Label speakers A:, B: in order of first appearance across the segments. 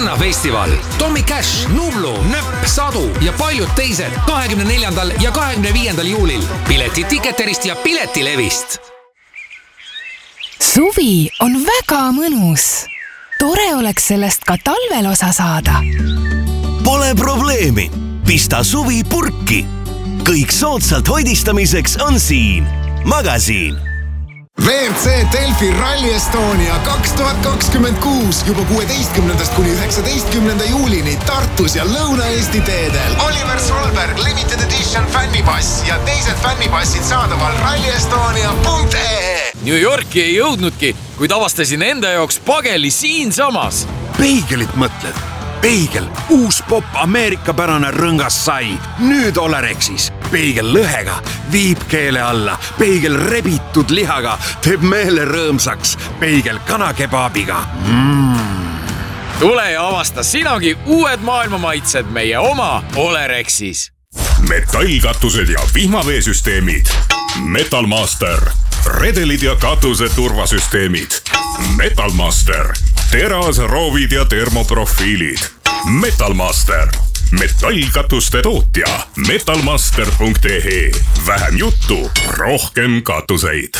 A: rannafestival, Tommy Cash, Nublu, Nöpp, Sadu ja paljud teised 24. ja 25. juulil. Piletid Ticketerist ja Piletilevist.
B: Suvi on väga mõnus. Tore oleks sellest ka talvel osa saada.
C: Pole probleemi. Pista suvi purki. Kõik soodsalt hoidistamiseks on siin. Magasiin.
D: WRC Delfi Rally Estonia 2026 juba 16. kuni 19. juulini Tartus ja Lõuna-Eesti teedel. Oliver Solberg Limited Edition fännipass ja teised fännipassid saadaval rallyestonia.ee.
E: New Yorki ei jõudnudki, kuid avastasin enda jaoks pageli siinsamas.
F: Peigelit mõtled? Peigel, uus pop Ameerikapärane rõngas sai. Nüüd Olerexis. Peigel lõhega, viib keele alla. Peigel rebitud lihaga, teeb meele rõõmsaks. Peigel kanakebaabiga.
E: Tule ja avasta sinagi uued maailmamaitsed meie oma Olerexis.
G: Metallkatused ja vihmaveesüsteemid. Metalmaster. Redelid ja katuse turvasüsteemid. Metalmaster. Teras, roovid ja termoprofiilid. Metalmaster. Metallkatuste tootja. Metalmaster.ee. Vähem juttu, rohkem katuseid.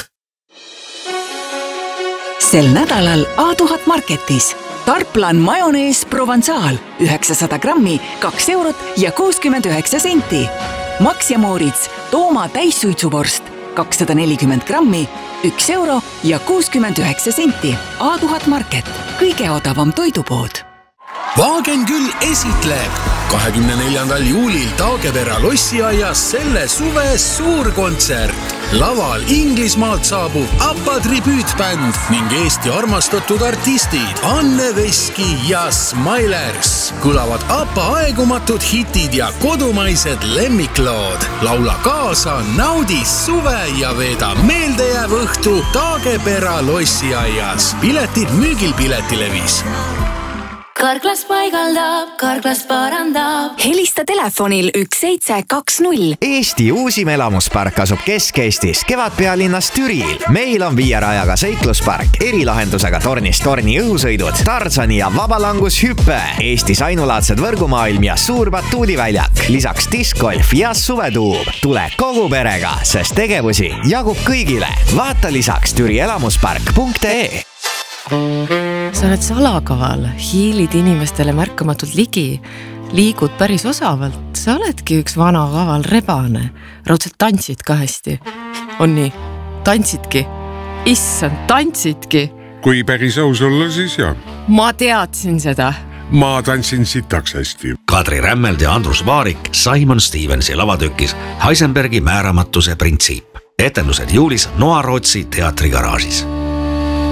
H: Sel nädalal A1000 Marketis. Tarplan majonees Provençal 900 grammi, 2 eurot ja 69 senti. Max ja Moritz Tooma täissuitsuvorst 240 grammi, 1 euro ja 69 senti. A1000 Market, kõige odavam toidupood.
I: Vaagen küll esitleb 24. juulil Taagepera lossiaias selle suve suurkontsert. Laval Inglismaalt saabub ABBA tribüütbänd ning Eesti armastatud artistid Anne Veski ja Smilers. Kõlavad ABBA aegumatud hitid ja kodumaised lemmiklood. Laula kaasa, naudi suve ja veeda meeldejääv õhtu Taagepera lossiaias. Piletid müügil Piletilevis.
J: Karklas paigaldab, Karklas parandab.
B: Helista telefonil 1720.
K: Eesti uusim elamuspark asub Kesk-Eestis, Kevadpealinnas Türil. Meil on 5 rajaga seikluspark, erilahendusega tornist torni õhusõidud, Tarzani ja vabalangushüppe, Eestis ainulaadsed võrgumaailm ja suur batuudiväljak. Lisaks diskgolf ja suvetuub. Tule kogu perega, sest tegevusi jagub kõigile. Vaata lisaks türielamuspark.ee.
L: Sa oled salakaval, hiilid inimestele märkamatult ligi, liigud päris osavalt, sa oledki üks vana kaval rebane, raudselt tantsid ka hästi. On nii, tantsidki, issand, tantsidki.
F: Kui päris aus olla, siis jah.
L: Ma teadsin seda.
F: Ma tantsin sitaks hästi.
M: Kadri Rämmeld ja Andrus Vaarik Simon Stevensi lavatükis Heisenbergi määramatuse printsiip. Etendused juulis Noa Rootsi teatrigaraažis.